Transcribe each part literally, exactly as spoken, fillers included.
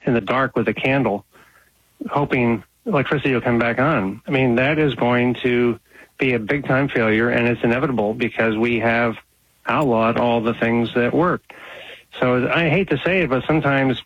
in the dark with a candle, hoping electricity will come back on. I mean, that is going to be a big-time failure, and it's inevitable because we have outlawed all the things that work. So I hate to say it, but sometimes,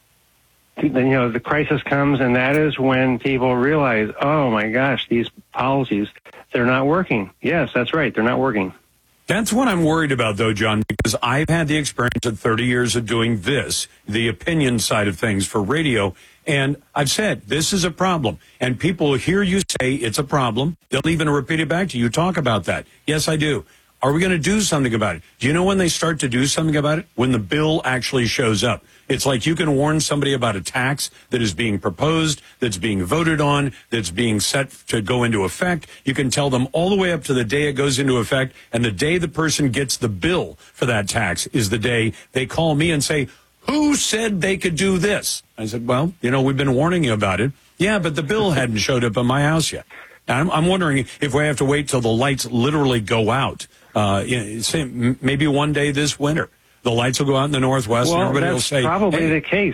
you know, the crisis comes, and that is when people realize, oh, my gosh, these policies, they're not working. Yes, that's right, they're not working. That's what I'm worried about, though, John, because I've had the experience of thirty years of doing this, the opinion side of things for radio, and I've said this is a problem, and people hear you say it's a problem. They'll even repeat it back to you. Talk about that. Yes, I do. Are we going to do something about it? Do you know when they start to do something about it? When the bill actually shows up. It's like you can warn somebody about a tax that is being proposed, that's being voted on, that's being set to go into effect. You can tell them all the way up to the day it goes into effect, and the day the person gets the bill for that tax is the day they call me and say, who said they could do this? I said, well, you know, we've been warning you about it. Yeah, but the bill hadn't showed up in my house yet. I'm, I'm wondering if we have to wait till the lights literally go out. Uh, you know, say maybe one day this winter, the lights will go out in the Northwest, well, and everybody that's will say, probably hey. the case.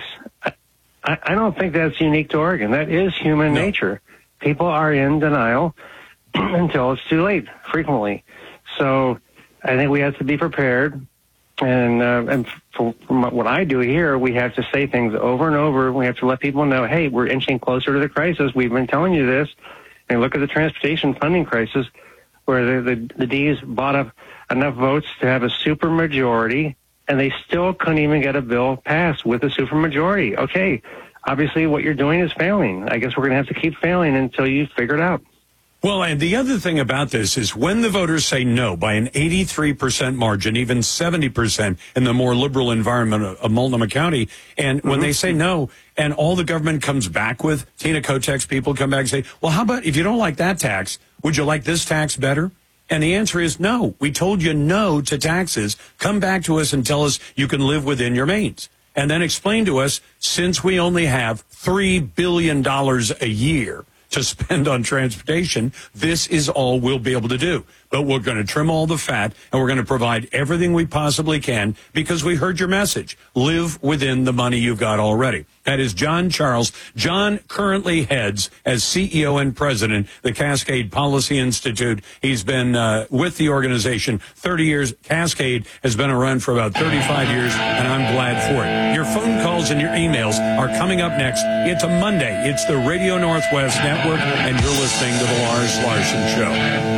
I, I don't think that's unique to Oregon. That is human No. nature. People are in denial until it's too late, frequently. So I think we have to be prepared. And, uh, and for, from what I do here, we have to say things over and over. We have to let people know, hey, we're inching closer to the crisis. We've been telling you this. And look at the transportation funding crisis, where the, the, the D's bought up enough votes to have a supermajority, and they still couldn't even get a bill passed with a supermajority. Okay, obviously what you're doing is failing. I guess we're going to have to keep failing until you figure it out. Well, and the other thing about this is when the voters say no by an eighty-three percent margin, even seventy percent in the more liberal environment of Multnomah County, and when mm-hmm. they say no, and all the government comes back with, Tina Kotek's people come back and say, well, how about if you don't like that tax, would you like this tax better? And the answer is no. We told you no to taxes. Come back to us and tell us you can live within your means. And then explain to us, since we only have three billion dollars a year to spend on transportation, this is all we'll be able to do. But we're going to trim all the fat, and we're going to provide everything we possibly can because we heard your message. Live within the money you've got already. That is John Charles. John currently heads as C E O and president the Cascade Policy Institute. He's been uh, with the organization thirty years. Cascade has been around for about thirty-five years, and I'm glad for it. Your phone calls and your emails are coming up next. It's a Monday. It's the Radio Northwest Network, and you're listening to The Lars Larson Show.